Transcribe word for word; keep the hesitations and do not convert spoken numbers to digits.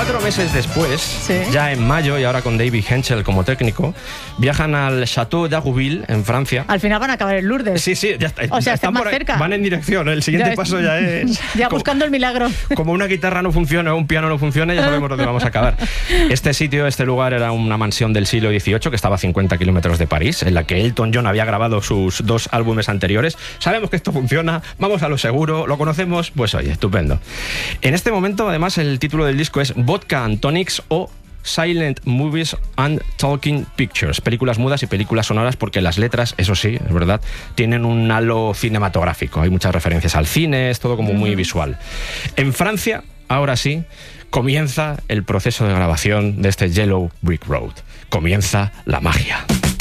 Cuatro meses después, Sí. ya en mayo, y ahora con David Henschel como técnico, viajan al Château d'Agouville, en Francia. Al final van a acabar en Lourdes. Sí, sí, ya está. O sea, están más por ahí, cerca. van en dirección. El siguiente Ya- paso ya es... Ya como- buscando el milagro. Como una guitarra no funciona o un piano no funciona, ya sabemos dónde vamos a acabar. Este sitio, este lugar, era una mansión del siglo dieciocho que estaba a cincuenta kilómetros de París, en la que Elton John había grabado sus dos álbumes anteriores. Sabemos que esto funciona, vamos a lo seguro, lo conocemos, pues oye, estupendo. En este momento, además, el título del disco es Vodka and Tonics o Silent Movies and Talking Pictures, películas mudas y películas sonoras, porque las letras, eso sí, es verdad, tienen un halo cinematográfico. Hay muchas referencias al cine, es todo como muy visual. En Francia, ahora sí, comienza el proceso de grabación de este Yellow Brick Road. Comienza la magia.